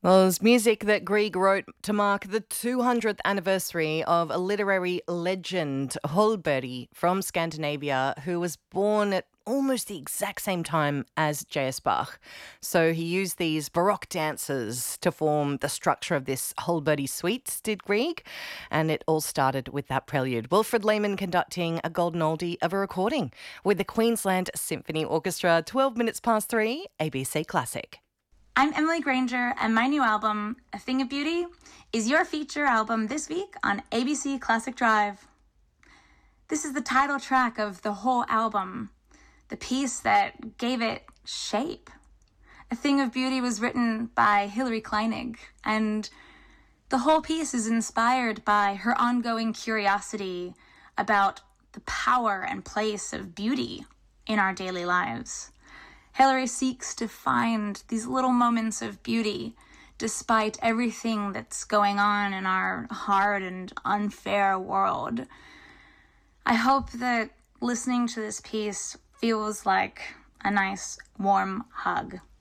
Well, it's music that Grieg wrote to mark the 200th anniversary of a literary legend, Holberg from Scandinavia, who was born at almost the exact same time as J.S. Bach. So he used these Baroque dances to form the structure of this Holberg suite, did Grieg, and it all started with that prelude. Wilfred Lehman conducting a golden oldie of a recording with the Queensland Symphony Orchestra, 12 minutes past 3, ABC Classic. I'm Emily Granger, and my new album, A Thing of Beauty, is your feature album this week on ABC Classic Drive. This is the title track of the whole album, the piece that gave it shape. A Thing of Beauty was written by Hilary Kleinig, and the whole piece is inspired by her ongoing curiosity about the power and place of beauty in our daily lives. Hilary seeks to find these little moments of beauty despite everything that's going on in our hard and unfair world. I hope that listening to this piece feels like a nice, warm hug.